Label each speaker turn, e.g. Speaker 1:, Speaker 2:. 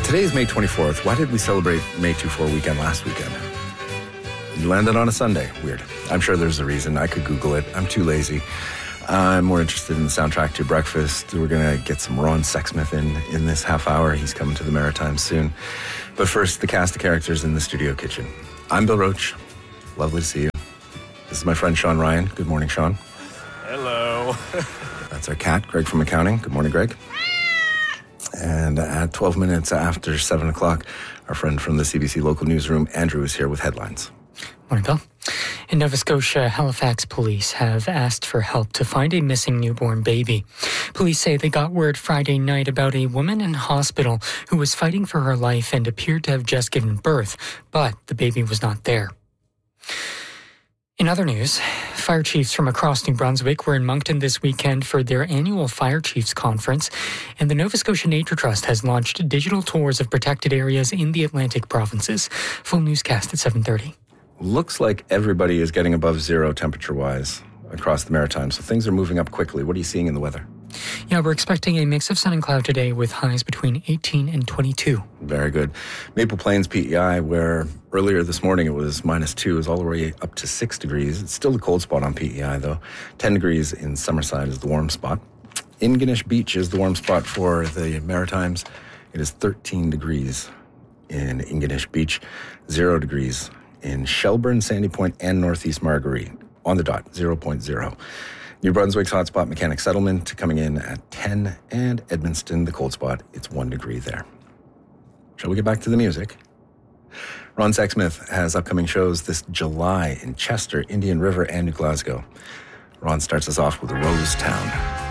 Speaker 1: Today is May 24th. Why did we celebrate May 24 weekend last weekend? You landed on a Sunday. Weird. I'm sure there's a reason. I could Google it. I'm too lazy. I'm more interested in the soundtrack to Breakfast. We're going to get some Ron Sexsmith in this half hour. He's coming to the Maritimes soon. But first, the cast of characters in the studio kitchen. I'm Bill Roach. Lovely to see you. This is my friend Sean Ryan. Good morning, Sean.
Speaker 2: Hello.
Speaker 1: That's our cat, Greg from accounting. Good morning, Greg. And at 12 minutes after 7 o'clock, our friend from the CBC local newsroom, Andrew, is here with headlines.
Speaker 3: Morning, Bill. In Nova Scotia, Halifax police have asked for help to find a missing newborn baby. Police say they got word Friday night about a woman in hospital who was fighting for her life and appeared to have just given birth, but the baby was not there. In other news, fire chiefs from across New Brunswick were in Moncton this weekend for their annual Fire Chiefs Conference, and the Nova Scotia Nature Trust has launched digital tours of protected areas in the Atlantic provinces. Full newscast at 7:30.
Speaker 1: Looks like everybody is getting above zero temperature-wise across the Maritimes, so things are moving up quickly. What are you seeing in the weather?
Speaker 3: Yeah, we're expecting a mix of sun and cloud today with highs between 18 and 22.
Speaker 1: Very good. Maple Plains PEI, where earlier this morning it was -2, is all the way up to 6 degrees. It's still the cold spot on PEI, though. 10 degrees in Summerside is the warm spot. Ingonish Beach is the warm spot for the Maritimes. It is 13 degrees in Ingonish Beach, 0 degrees in Shelburne, Sandy Point, and Northeast Marguerite. On the dot, 0.0. New Brunswick's hotspot, Mechanic Settlement, coming in at 10, and Edmundston, the cold spot, it's 1 degree there. Shall we get back to the music? Ron Sexsmith has upcoming shows this July in Chester, Indian River, and New Glasgow. Ron starts us off with Rose Town.